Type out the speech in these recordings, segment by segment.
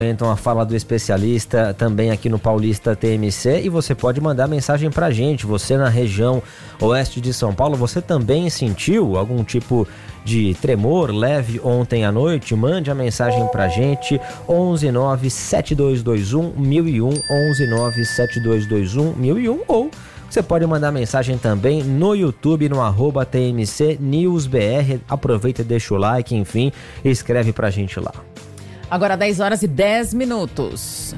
Então a fala do especialista também aqui no Paulista TMC, e você pode mandar mensagem pra gente. Você na região oeste de São Paulo, você também sentiu algum tipo de tremor leve ontem à noite? Mande a mensagem pra gente, 11972211001, 11972211001, ou você pode mandar mensagem também no YouTube, no @TMC News BR. Aproveita e deixa o like, enfim, e escreve pra gente lá. Agora 10h10.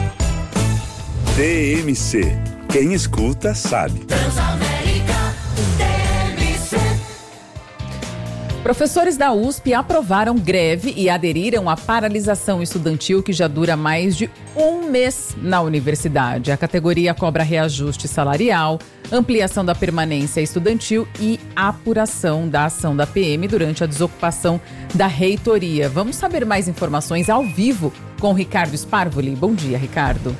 TMC. Quem escuta sabe. Transamérica TMC. Professores da USP aprovaram greve e aderiram à paralisação estudantil que já dura mais de um mês na universidade. A categoria cobra reajuste salarial, ampliação da permanência estudantil e apuração da ação da PM durante a desocupação da reitoria. Vamos saber mais informações ao vivo com o Ricardo Sparvoli. Bom dia, Ricardo.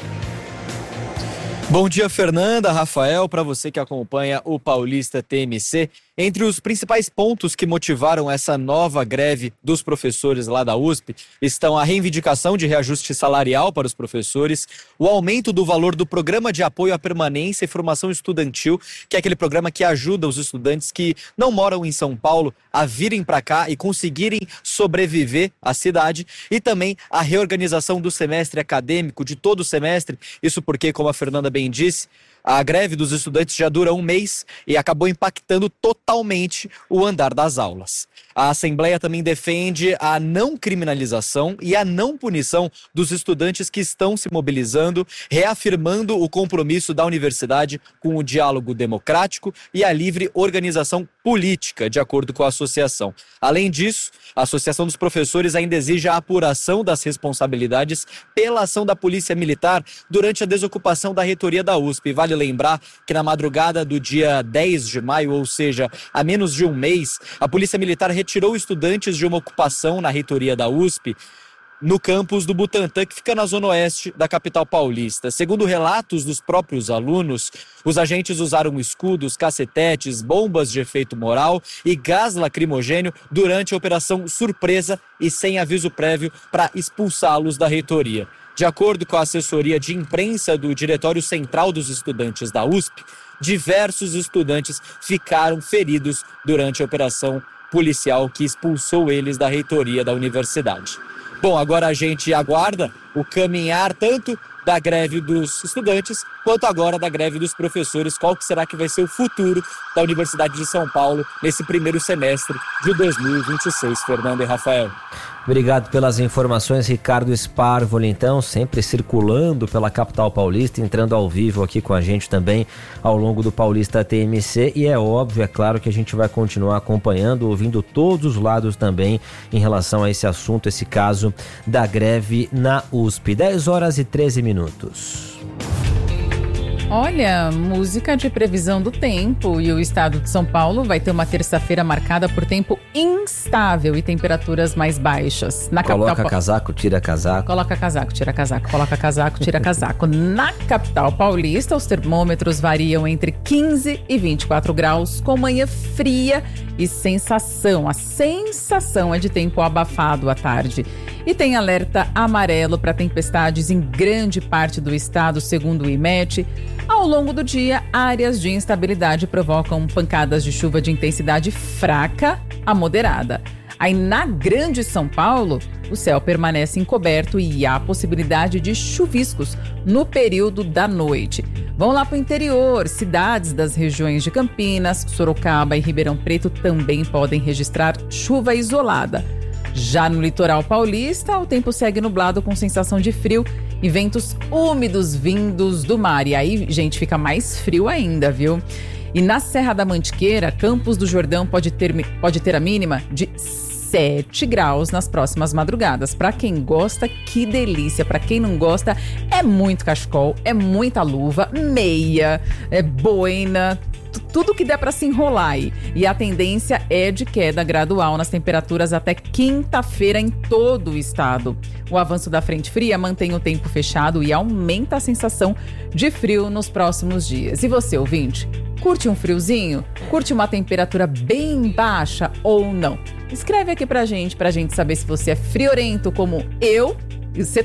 Bom dia, Fernanda, Rafael, para você que acompanha o Paulista TMC. Entre os principais pontos que motivaram essa nova greve dos professores lá da USP estão a reivindicação de reajuste salarial para os professores, o aumento do valor do Programa de Apoio à Permanência e Formação Estudantil, que é aquele programa que ajuda os estudantes que não moram em São Paulo a virem para cá e conseguirem sobreviver à cidade, e também a reorganização do semestre acadêmico, de todo o semestre. Isso porque, como a Fernanda bem disse, a greve dos estudantes já dura um mês e acabou impactando totalmente o andar das aulas. A Assembleia também defende a não criminalização e a não punição dos estudantes que estão se mobilizando, reafirmando o compromisso da universidade com o diálogo democrático e a livre organização política, de acordo com a associação. Além disso, a Associação dos Professores ainda exige a apuração das responsabilidades pela ação da Polícia Militar durante a desocupação da reitoria da USP. Vale lembrar que na madrugada do dia 10 de maio, ou seja, há menos de um mês, a Polícia Militar retirou estudantes de uma ocupação na reitoria da USP, no campus do Butantã, que fica na zona oeste da capital paulista. Segundo relatos dos próprios alunos, os agentes usaram escudos, cacetetes, bombas de efeito moral e gás lacrimogênio durante a operação surpresa e sem aviso prévio para expulsá-los da reitoria. De acordo com a assessoria de imprensa do Diretório Central dos Estudantes da USP, diversos estudantes ficaram feridos durante a operação policial que expulsou eles da reitoria da universidade. Bom, agora a gente aguarda o caminhar tanto da greve dos estudantes quanto agora da greve dos professores. Qual que será que vai ser o futuro da Universidade de São Paulo nesse primeiro semestre de 2026, Fernando e Rafael? Obrigado pelas informações, Ricardo Sparvoli, então, sempre circulando pela capital paulista, entrando ao vivo aqui com a gente também ao longo do Paulista TMC, e é óbvio, é claro que a gente vai continuar acompanhando, ouvindo todos os lados também em relação a esse assunto, esse caso da greve na USP. 10h13. Olha, música de previsão do tempo, e o estado de São Paulo vai ter uma terça-feira marcada por tempo instável e temperaturas mais baixas. Coloca casaco, tira casaco. Coloca casaco, tira casaco. Coloca casaco, tira casaco. Na capital paulista, os termômetros variam entre 15 e 24 graus, com manhã fria e sensação. A sensação é de tempo abafado à tarde. E tem alerta amarelo para tempestades em grande parte do estado, segundo o IMET. Ao longo do dia, áreas de instabilidade provocam pancadas de chuva de intensidade fraca a moderada. Aí na Grande São Paulo, o céu permanece encoberto e há possibilidade de chuviscos no período da noite. Vão lá para o interior, cidades das regiões de Campinas, Sorocaba e Ribeirão Preto também podem registrar chuva isolada. Já no litoral paulista, o tempo segue nublado com sensação de frio e ventos úmidos vindos do mar. E aí, gente, fica mais frio ainda, viu? E na Serra da Mantiqueira, Campos do Jordão pode ter a mínima de 7 graus nas próximas madrugadas. Para quem gosta, que delícia. Para quem não gosta, é muito cachecol, é muita luva, meia, é boina, tudo que der para se enrolar aí. E a tendência é de queda gradual nas temperaturas até quinta-feira em todo o estado. O avanço da frente fria mantém o tempo fechado e aumenta a sensação de frio nos próximos dias. E você, ouvinte, curte um friozinho? Curte uma temperatura bem baixa ou não? Escreve aqui pra gente saber se você é friorento como eu Você